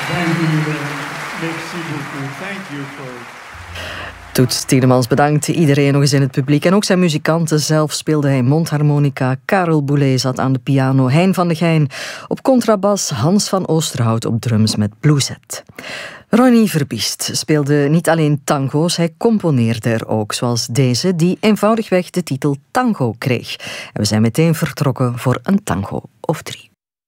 Thank you. Merci beaucoup. Thank you for... Toets Tielemans bedankt iedereen nog eens in het publiek. En ook zijn muzikanten. Zelf speelde hij mondharmonica. Karel Boulet zat aan de piano. Hein van de Geijn op contrabas. Hans van Oosterhout op drums met blueset. Ronnie Verbiest speelde niet alleen tango's, hij componeerde er ook. Zoals deze, die eenvoudigweg de titel Tango kreeg. En we zijn meteen vertrokken voor een tango of 3.